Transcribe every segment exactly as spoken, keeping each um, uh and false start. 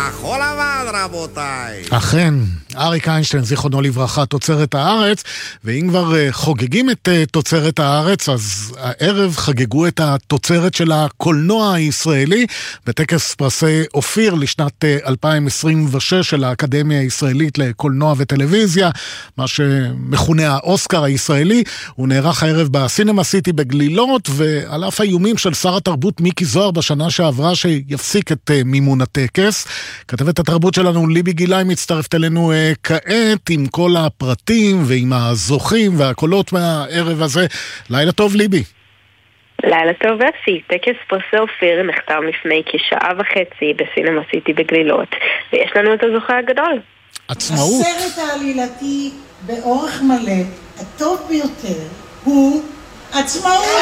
כחול לבן, רבותיי. אכן, אריק איינשטיין, זיכרונו לברכה, תוצרת הארץ, ואם כבר uh, חוגגים את uh, תוצרת הארץ, אז הערב חגגו את התוצרת של הקולנוע הישראלי, בטקס פרסי אופיר לשנת uh, אלפיים עשרים ושש של האקדמיה הישראלית לקולנוע וטלוויזיה, מה שמכונה האוסקר הישראלי. הוא נערך הערב בסינמה סיטי בגלילות, ועל אף האיומים של שר התרבות מיקי זוהר בשנה שעברה שיפסיק את uh, מימון הטקס, כתבת התרבות שלנו ליבי גילאי מצטרפת אלינו uh, כעת עם כל הפרטים ועם הזוכים והקולות מהערב הזה. לילה טוב ליבי. לילה טוב אפי. טקס פרסי אופיר נחתם לפני כשעה וחצי בסינמה סיטי בגלילות, ויש לנו את הזוכה הגדול. עצמאות. הסרט העלילתי באורך מלא הטוב ביותר הוא עצמאות.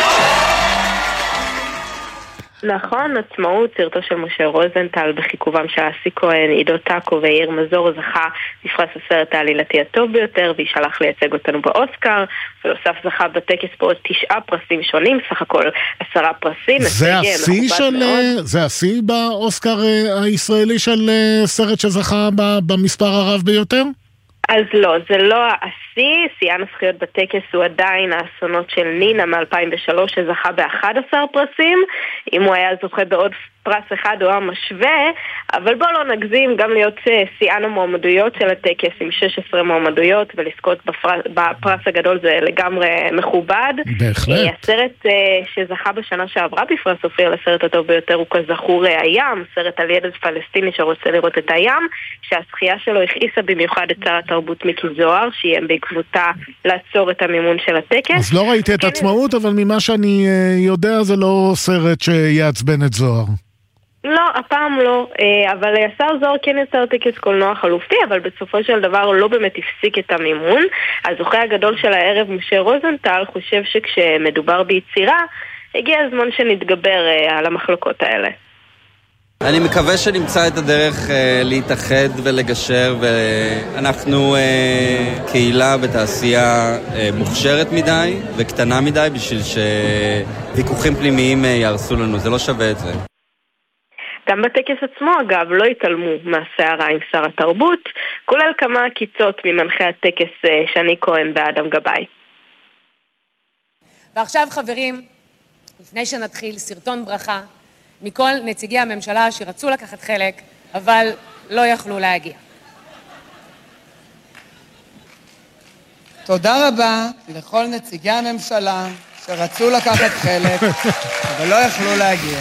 נכון, עצמאות, סרטו של משה רוזנטל בחיכובם של אסי כהן, עידו טאקו ויאיר מזור זכה בפרס הסרט העלילתי הטוב ביותר, וישלח לייצג אותנו באוסקר, ובנוסף זכה בטקס פה תשעה פרסים שונים, סך הכל עשרה פרסים. זה השיא של, זה השיא באוסקר הישראלי של סרט שזכה במספר הרב ביותר? אז לא, זה לא השיא. שיאן הזכיות בטקס הוא עדיין האסונות של נינה מ-אלפיים ושלוש שזכה ב-אחד עשר פרסים. אם הוא היה זוכה בעוד פרס אחד הוא היה משווה, אבל בוא לא נגזים, גם להיות שיאן המועמדויות של הטקס עם שש עשרה מועמדויות ולזכות בפרס, בפרס הגדול זה לגמרי מכובד. בהחלט. הסרט שזכה בשנה שעברה בפרס אופיר לסרט הטוב ביותר הוא כזכור הים, סרט על ילד פלסטיני שרוצה לראות את הים, שהזכייה שלו הכעיסה במיוחד את שר התרבות מיקי זוהר, שאיים בעקבותה לעצור את המימון של הטקס. אז לא ראיתי את עצמאות, אבל ממה שאני יודע זה לא סרט שיעצבן את זוהר. לא, הפעם לא, אבל השר זוהר כן יצר טקס קולנוע חלופי, אבל בסופו של דבר לא באמת הפסיק את המימון. הזוכה הגדול של הערב, משה רוזנטל, חושב שכשמדובר ביצירה, הגיע הזמן שנתגבר על המחלוקות האלה. אני מקווה שנמצא את הדרך uh, להתאחד ולגשר, ואנחנו uh, קהילה בתעשייה uh, מוכשרת מדי וקטנה מדי בשביל שוויכוחים פנימיים uh, ירסו לנו, זה לא שווה את זה. גם בטקס עצמו, אגב, לא התעלמו מהסערה עם שר התרבות, כולל כמה קיצות ממנחי הטקס uh, שני כהן ואדם גבאי. ועכשיו חברים, לפני שנתחיל, סרטון ברכה מכל נציגי הממשלה שרצו לקחת חלק, אבל לא יכלו להגיע. תודה רבה לכל נציגי הממשלה שרצו לקחת חלק, אבל לא יכלו להגיע.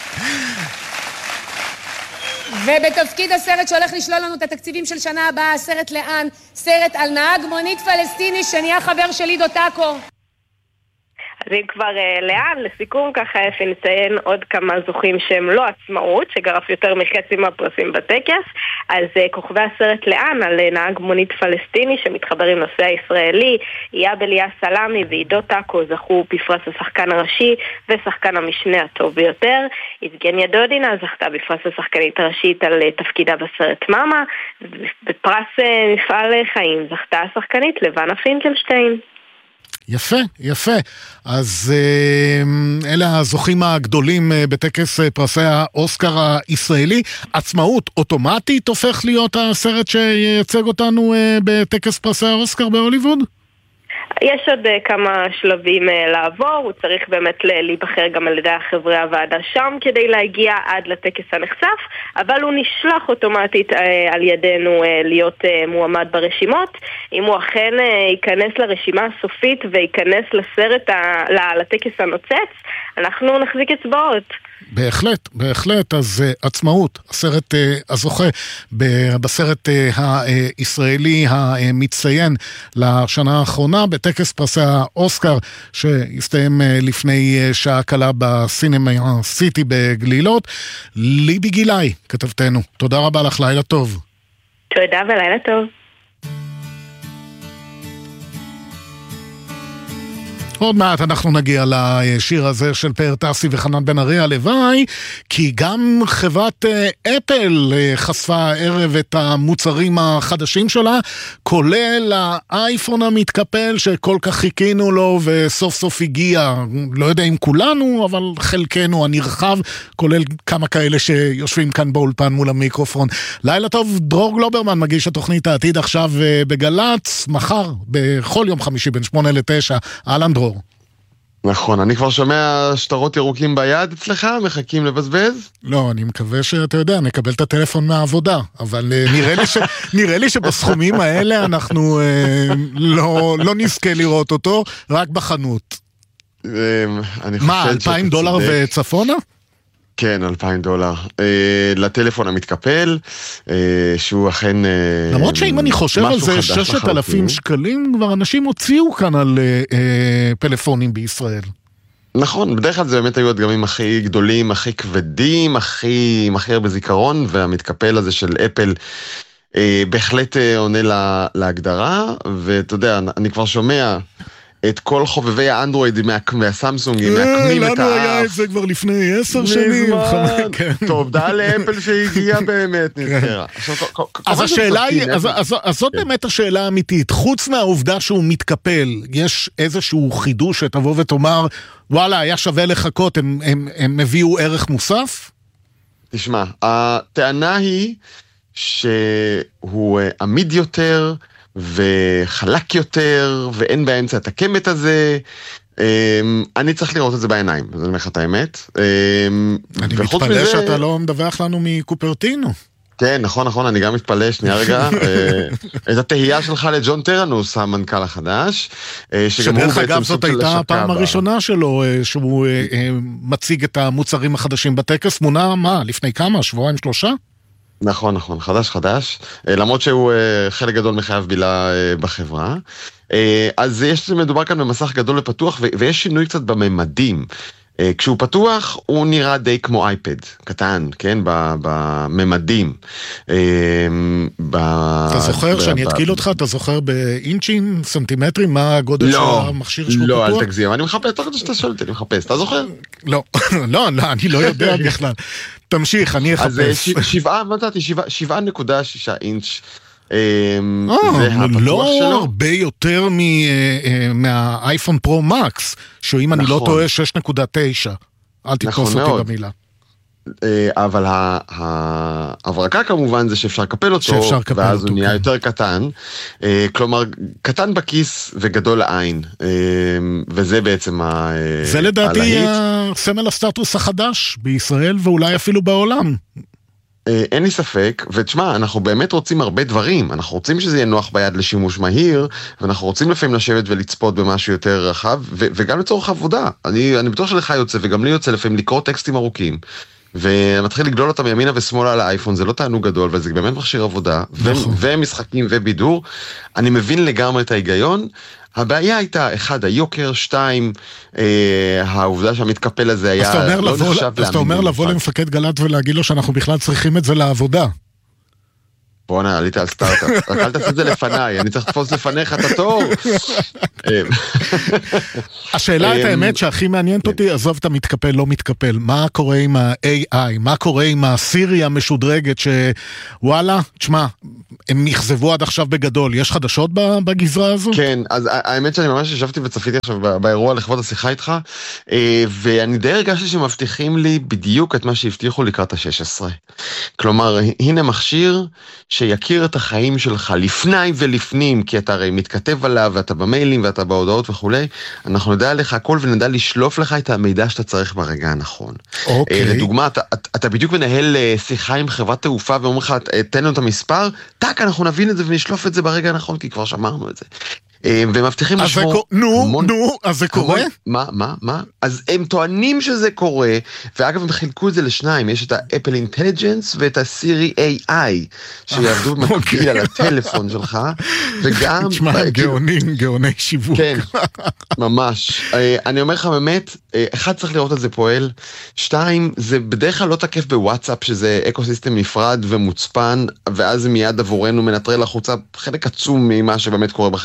ובתפקיד הסרט שהולך לשלול לנו את התקציבים של שנה הבאה, הסרט לאן? סרט על נהג מונית פלסטיני שנהיה חבר של עידו טאקו. אז אם כבר uh, לאן, לסיכום ככה אפי נציין עוד כמה זוכים שהם לא עצמאות, שגרף יותר מחצי מהפרסים בטקס. אז uh, כוכבי הסרט לאן על uh, נהג מונית פלסטיני שמתחבר עם נושא הישראלי, איאב אליה סלאמי ועידו טאקו זכו בפרס השחקן הראשי ושחקן המשנה הטוב ביותר. יבגניה דודינה זכתה בפרס השחקנית הראשית על uh, תפקידה בסרט מאמה, בפרס uh, מפעל חיים זכתה השחקנית לבנה פינקלשטיין. יפה, יפה. אז אלה הזוכים הגדולים בטקס פרסי האוסקר הישראלי. עצמאות אוטומטית הופך להיות הסרט שייצג אותנו בטקס פרסי האוסקר בהוליווד? יש עוד כמה שלבים לעבור, הוא צריך באמת להיבחר גם על ידי חברי הוועדה שם כדי להגיע עד לטקס הנחשף, אבל הוא נשלח אוטומטית על ידינו להיות מועמד ברשימות. אם הוא אכן ייכנס לרשימה הסופית וייכנס לסרט, לטקס הנוצץ, אנחנו נחזיק אצבעות. בהחלט, בהחלט. אז uh, עצמאות, הסרט uh, הזוכה ב- בסרט uh, הישראלי המצטיין לשנה האחרונה בטקס פרסי האוסקר שהסתיים uh, לפני uh, שעה קלה בסינמה סיטי בגלילות. ליבי גילאי, כתבתנו. תודה רבה לך, לילה טוב. תודה ולילה טוב. עוד מעט אנחנו נגיע לשיר הזה של פאר טסי וחנן בן ארי, הלוואי, כי גם חברת אפל חשפה הערב את המוצרים החדשים שלה, כולל האייפון המתקפל שכל כך חיכינו לו וסוף סוף הגיע, לא יודע אם כולנו, אבל חלקנו הנרחב, כולל כמה כאלה שיושבים כאן באולפן מול המיקרופון. לילה טוב, דרור גלוברמן מגיש התוכנית העתיד עכשיו בגלץ, מחר, בכל יום חמישי בין שמונה לתשע, אהלן דרור. נכון, אני כבר שומע שטרות ירוקים ביד אצלך, מחכים לבזבז? לא, אני מקווה שאתה יודע, נקבל את הטלפון מהעבודה, אבל נראה לי, ש... נראה לי שבסכומים האלה אנחנו אה, לא, לא נזכה לראות אותו, רק בחנות. מה, אלפיים דולר וצפונה? כן, אלפיים דולר. אה, לטלפון המתקפל, אה, שהוא אכן... אה, למרות שאם אני חושב על זה, ששת אלפים שקלים, כבר אנשים הוציאו כאן על אה, אה, פלאפונים בישראל. נכון, בדרך כלל זה באמת היו הדגמים הכי גדולים, הכי כבדים, הכי, הכי הרבה זיכרון, והמתקפל הזה של אפל אה, בהחלט אה, עונה לה, להגדרה, ואתה יודע, אני כבר שומע... את כל חובבי האנדרואיד מהסמסונגים, מהקמים את האף. לנו היה את זה כבר לפני עשר שנים. טוב, דעה לאפל שהגיעה באמת, נזכרה. אז השאלה היא, אז זאת באמת השאלה האמיתית. חוץ מהעובדה שהוא מתקפל, יש איזשהו חידוש שתבוא ותאמר, וואלה, היה שווה לחכות, הם הביאו ערך מוסף? תשמע, הטענה היא שהוא עמיד יותר, וחלק יותר, ואין באמצע את הקמת הזה. אני צריך לראות את זה בעיניים, אז אני אומר לך את האמת. אני מתפלא שאתה לא מדווח לנו מקופרטינו. כן, נכון, נכון, אני גם מתפלא, שנייה רגע. את התהייה שלך לג'ון טרנוס, המנכ"ל החדש, שדרך אגב זאת הייתה הפעם הראשונה שלו, שהוא מציג את המוצרים החדשים בטקס, מונה מה, לפני כמה, שבועיים, שלושה? נכון, נכון, חדש, חדש, למרות שהוא חלק גדול מחייב בילה בחברה. אז יש, מדובר כאן במסך גדול ופתוח, ויש שינוי קצת בממדים. כשהוא פתוח, הוא נראה די כמו אייפד, קטן, כן, בממדים. אתה זוכר שאני אתקיל אותך? אתה זוכר באינצ'ים, סנטימטרים, מה הגודל של המכשיר שהוא פתוח? לא, אל תגזים, אני מחפש, אתה יודע שאתה שואל אותי, אני מחפש, אתה זוכר? לא, לא, אני לא יודע בכלל. תמשיך, אני אחפש. אז שבעה, מה דעתי, שבעה נקודה שישה אינץ'. לא הרבה יותר מהאייפון פרו מקס, שאם אני לא טועה שש נקודה תשע. אל תתפוס אותי במילה. אבל ההברקה כמובן זה שאפשר לקפל אותו, ואז הוא נהיה יותר קטן. כלומר, קטן בכיס וגדול לעין. וזה בעצם הלהיט. זה לדעתי סמל הסטטוס החדש בישראל, ואולי אפילו בעולם. אין לי ספק, ותשמע, אנחנו באמת רוצים הרבה דברים, אנחנו רוצים שזה יהיה נוח ביד לשימוש מהיר, ואנחנו רוצים לפעמים לשבת ולצפות במשהו יותר רחב, ו- וגם לצורך עבודה. אני, אני בטוח שלך יוצא, וגם לי יוצא לפעמים לקרוא טקסטים ארוכים, ומתחיל לגדול אותם ימינה ושמאלה על האייפון, זה לא תענוג גדול, אבל זה באמת מכשיר עבודה, ו- ומשחקים ובידור. אני מבין לגמרי את ההיגיון. הבעיה הייתה, אחד, היוקר, שתיים, אה, העובדה שהמתקפל הזה היה לא לבוא, נחשב להאמין. אז אתה אומר לבוא למפקד גל"צ ולהגיד לו שאנחנו בכלל צריכים את זה לעבודה. בוא נה, עלית על סטארט-אפ. אל תעשה את זה לפניי, אני צריך לתפוס לפניך את התור. השאלה את האמת שהכי מעניינת אותי, עזוב את המתקפל, לא מתקפל. מה קורה עם ה-איי איי? מה קורה עם הסירי המשודרגת שוואלה, תשמע, הם נכזבו עד עכשיו בגדול. יש חדשות בגזרה הזו? כן, אז האמת שאני ממש ישבתי וצפיתי עכשיו באירוע לכבוד השיחה איתך, ואני די הרגשתי שמבטיחים לי בדיוק את מה שהבטיחו לקראת ה-שש עשרה. כלומר, הנה מכשיר שיכיר את החיים שלך לפני ולפנים, כי אתה הרי מתכתב עליו, ואתה במיילים, ואתה בהודעות וכו'. אנחנו נדע לך הכל ונדע לשלוף לך את המידע שאתה צריך ברגע הנכון. אוקיי. לדוגמה, אתה, אתה בדיוק מנהל שיחה עם חברת תעופה, ואומר לך, תן לנו את המספר, טק, אנחנו נבין את זה ונשלוף את זה ברגע הנכון, כי כבר שמרנו את זה. ומבטיחים לשמור... נו, נו, אז זה קורה? מה, מה, מה? אז הם טוענים שזה קורה, ואגב הם חילקו את זה לשניים, יש את האפל אינטליג'נס ואת הסירי איי איי, שיעבדו במקביל על הטלפון שלך, וגם... תשמע, גאונים, גאוני שיווק. כן, ממש. אני אומר לך באמת, אחד צריך לראות את זה פועל, שתיים, זה בדרך כלל לא תקף בוואטסאפ, שזה אקוסיסטם נפרד ומוצפן, ואז מיד עבורנו מנטרל החוצה חלק עצום ממה שבאמת קורה בחיים שלנו,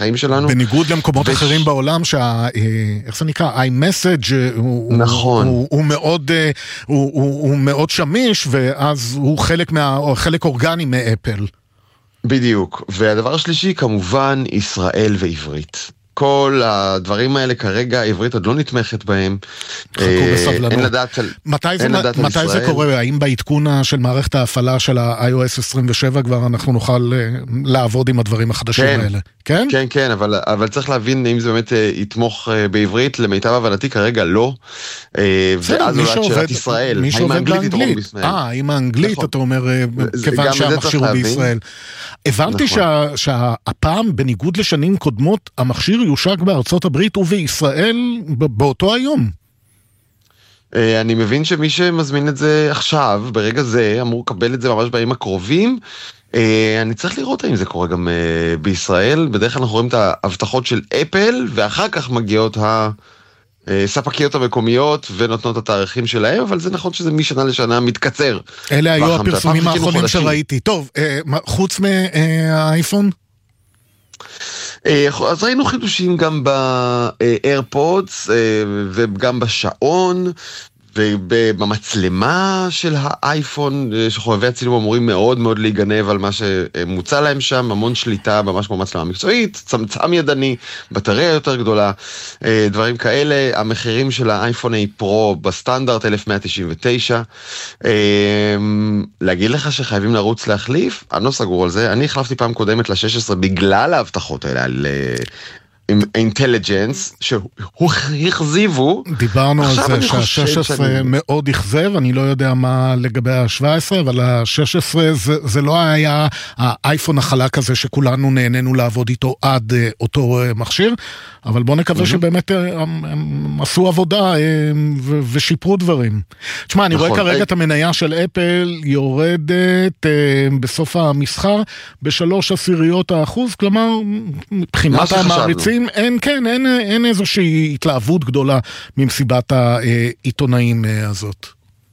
שלנו. בניגוד למקומות וש... אחרים בעולם, שה... איך זה נקרא? iMessage נכון. הוא, הוא, הוא, מאוד, הוא, הוא, הוא מאוד שמיש, ואז הוא חלק, מה... חלק אורגני מאפל. בדיוק. והדבר השלישי, כמובן, ישראל ועברית. כל הדברים האלה כרגע, העברית עוד לא נתמכת בהם. חכו בסבלנות. אין לדעת על, מתי זה, אין לדעת על מתי ישראל. זה קורה? האם בעדכון של מערכת ההפעלה של ה-איי או אס עשרים ושבע כבר אנחנו נוכל לעבוד עם הדברים החדשים כן, האלה? כן? כן, כן, אבל, אבל צריך להבין אם זה באמת יתמוך בעברית, למיטב הבנתי כרגע לא. ואז אולי שאלת ישראל. מי שעובד באנגלית. אה, עם האנגלית אתה אומר, כיוון שהמכשיר הוא בישראל. הבנתי שהפעם, בניגוד לשנים קודמות, המכשיר יושק בארצות הברית ובישראל באותו היום. אני מבין שמי שמזמין את זה עכשיו, ברגע זה, אמור לקבל את זה ממש בימים הקרובים. אני צריך לראות האם זה קורה גם בישראל. בדרך כלל אנחנו רואים את ההבטחות של אפל, ואחר כך מגיעות הספקיות המקומיות ונותנות את התאריכים שלהם, אבל זה נכון שזה משנה לשנה מתקצר. אלה היו הפרסומים האחרונים שראיתי. טוב, חוץ מהאייפון? אז ראינו חידושים גם ב-AirPods וגם בשעון ובמצלמה של האייפון, שחובבי הצילום אמורים מאוד מאוד להיגנב על מה שמוצא להם שם, המון שליטה, ממש כמו מצלמה מקצועית, צמצם ידני, בטריה יותר גדולה, דברים כאלה. המחירים של האייפון איי פרו בסטנדרט אלף מאה תשעים ותשע. להגיד לך שחייבים לרוץ להחליף? אני לא סגור על זה. אני החלפתי פעם קודמת ל-שש עשרה בגלל ההבטחות האלה על עם אינטליג'נס, שהוא החזיבו. דיברנו על זה שה-שש עשרה מאוד החזב, אני לא יודע מה לגבי ה-שבע עשרה, אבל ה-שש עשרה זה, זה לא היה האייפון החלק הזה שכולנו נהנינו לעבוד איתו עד אותו מכשיר, אבל בוא נקווה שבאמת הם עשו עבודה ושיפרו דברים. תשמע, אני רואה כרגע את המניה של אפל יורדת בסוף המסחר בשלוש עשיריות האחוז, כלומר, מבחינת המעריצים, אין, כן, אין, אין איזושהי התלהבות גדולה ממסיבת העיתונאים הזאת.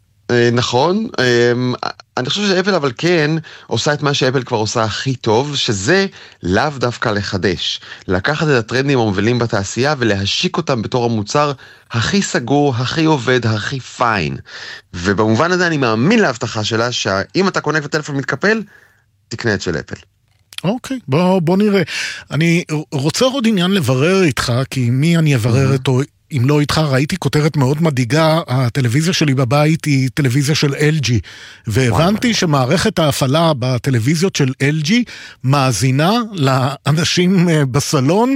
נכון, אני חושב שאפל אבל כן עושה את מה שאפל כבר עושה הכי טוב, שזה לאו דווקא לחדש, לקחת את הטרנדים המובילים בתעשייה ולהשיק אותם בתור המוצר הכי סגור, הכי עובד, הכי פיין. ובמובן הזה אני מאמין להבטחה שלה שאם אתה קונה וטלפון מתקפל, תקנה את של אפל. אוקיי, בוא, בוא נראה. אני רוצה עוד עניין לברר איתך, כי מי אני אברר איתו אם לא איתך? ראיתי כותרת מאוד מדאיגה, הטלוויזיה שלי בבית היא טלוויזיה של אל ג'י, והבנתי שמערכת ההפעלה בטלוויזיות של אל ג'י מאזינה לאנשים בסלון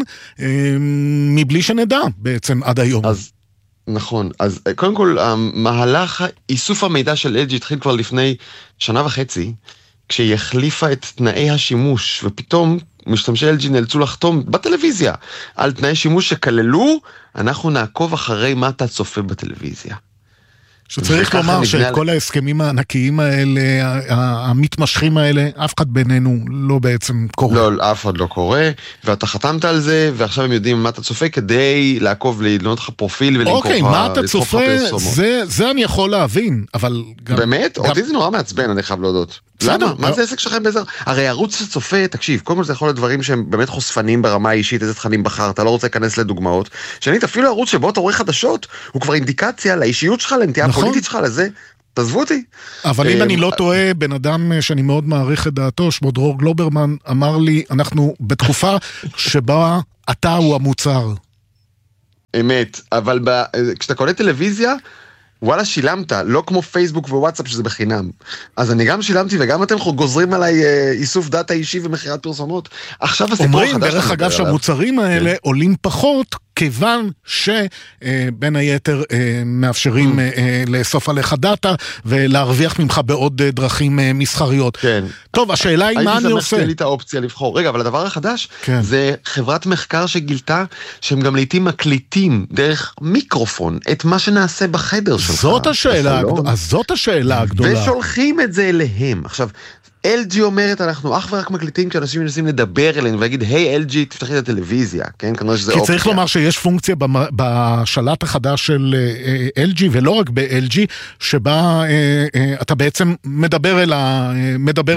מבלי שנדע בעצם עד היום. אז נכון, אז קודם כל, המהלך איסוף המידע של אל ג'י התחיל כבר לפני שנה וחצי, כשהיא החליפה את תנאי השימוש, ופתאום משתמשי אל ג'י נאלצו לחתום בטלוויזיה על תנאי שימוש שכללו, אנחנו נעקוב אחרי מה אתה צופה בטלוויזיה. שצריך לומר שכל ההסכמים הענקיים האלה, המתמשכים האלה, אף אחד בינינו לא בעצם קורא. לא, אף אחד לא קורא, ואתה חתמת על זה, ועכשיו הם יודעים מה אתה צופה, כדי לעקוב, לבנות לך פרופיל ולמכור לך פרסומות. אוקיי, מה אתה צופה, זה אני יכול להבין, אבל גם... באמת? אותי זה נורא מעצבן, אני חייב להודות. למה? מה זה עסק שלכם בעזר? הרי ערוץ שצופה, תקשיב, קודם כל זה יכול להיות דברים שהם באמת חושפנים ברמה האישית, איזה תכנים בחר, אתה לא רוצה להיכנס לדוגמאות. שנית, אפילו ערוץ שבו אתה רואה חדשות, הוא כבר אינדיקציה לאישיות שלך, לנטייה הפוליטית שלך, לזה. תעזבו אותי. אבל אם אני לא טועה, בן אדם שאני מאוד מעריך את דעתו, שמו דרור גלוברמן, אמר לי, אנחנו בתקופה שבה אתה הוא המוצר. אמת, אבל כשאתה קונה טלוויזיה, וואלה שילמת, לא כמו פייסבוק ווואטסאפ שזה בחינם. אז אני גם שילמתי וגם אתם גוזרים עליי איסוף דאטה אישי ומחירת פרסומות. עכשיו הסיפור החדש... אומרים דרך אגב שהמוצרים האלה עולים פחות, כיוון שבין היתר מאפשרים לאסוף עליך דאטה ולהרוויח ממך בעוד דרכים מסחריות. כן. טוב, השאלה היא מה אני עושה. הייתי שמח לי את האופציה לבחור. רגע, אבל הדבר החדש זה חברת מחקר שגילתה שהם גם לעתים מקליטים דרך מיקרופון את מה שנעשה בחדר שלך. זאת השאלה, אז זאת השאלה הגדולה. ושולחים את זה אליהם. עכשיו, אל ג'י אומרת, אנחנו אך ורק מקליטים כשאנשים מנסים לדבר אלינו ולהגיד, היי אל ג'י, תפתחי את הטלוויזיה, כן? כנראה שזה אופציה. כי צריך לומר שיש פונקציה בשלט החדש של אל ג'י, ולא רק ב-אל ג'י, שבה אתה בעצם מדבר אל ה... מדבר